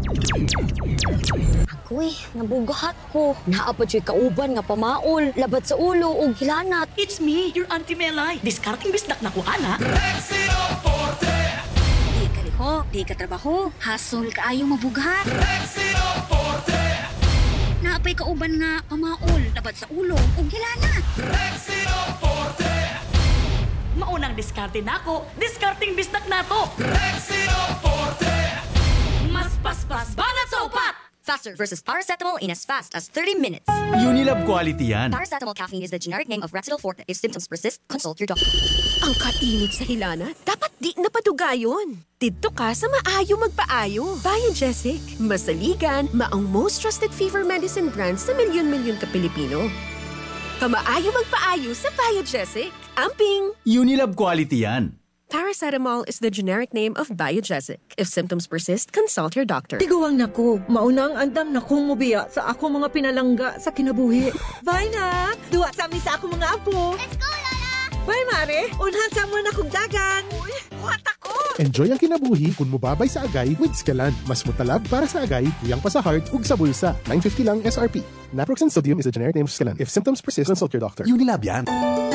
Uy, nabugahat ko. Naapad siya'y kauban nga pamaol, labat sa ulo o hilanat. It's me, your Auntie Melay. Discarding bisdak na ko, ana. Rexino Forte! Di ka liho, di ka trabaho, hasol ka ayaw mabugahat. Rexino Forte! Naapay kauban nga pamaol, labat sa ulo o hilanat. Rexino Forte! Maunang diskarte na ako, discarding bisdak na to. Rexino Forte! Mas paspas, banat sa upat! Faster versus paracetamol in as fast as 30 minutes. Unilab quality yan. Paracetamol caffeine is the generic name of Rexidol Forte. If symptoms persist, consult your doctor. Ang kainit sa hilana, dapat di napaduga yun. Dito ka sa maayo magpaayo. Biogesic, masaligan, maong most trusted fever medicine brand sa milyon-milyon ka Pilipino. Kamaayo magpaayo sa Biogesic. Amping! Unilab quality yan. Paracetamol is the generic name of Biogesic. If symptoms persist, consult your doctor. Tiguang nako, maunang andam na kong mubiya sa ako mga pinalangga sa kinabuhi. Bye na! Duwa sa amin sa ako mga apo. Let's go, Lola! Bye, Mare! Unhan sa mo na kong dagan. Uy, what ako? Enjoy ang kinabuhi kung mubabay sa agay with Scalan. Mas mutalab para sa agay, tuyang pa sa heart, ug sa bulsa. 950 lang SRP. Naproxen sodium is the generic name of Scalan. If symptoms persist, consult your doctor. Unilab yan.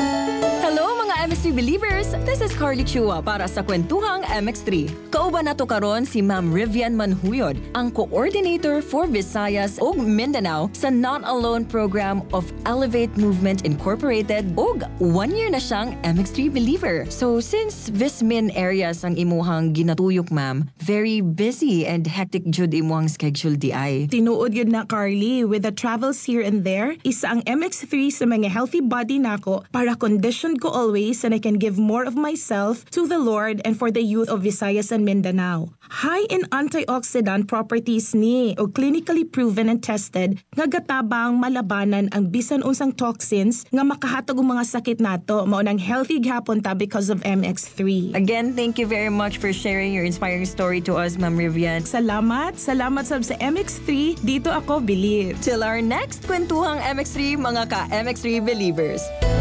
Hello mga MX3 believers! This is Carly Chua para sa Kwentuhang MX3. Kauban nato karon si Ma'am Rivian Manhuyod, ang Coordinator for Visayas ug Mindanao sa Not Alone program of Elevate Movement Incorporated ug 1 year na siyang MX3 believer. So since Vismin areas ang imuhang ginatuyok ma'am, very busy and hectic jud imuhang schedule di ay. Tinuod yun na Carly, with the travels here and there, isa ang MX3 sa mga healthy body nako para condition ko always and I can give more of myself to the Lord and for the youth of Visayas and Mindanao. High in antioxidant properties ni o clinically proven and tested nga gatabang malabanan ang bisan unsang toxins nga makahatag og mga sakit nato mao nang healthy gihapon ta because of MX3. Again, thank you very much for sharing your inspiring story to us, Ma'am Rivian. Salamat sab sa MX3. Dito ako believe. Till our next Kwentuhang MX3, mga ka-MX3 believers.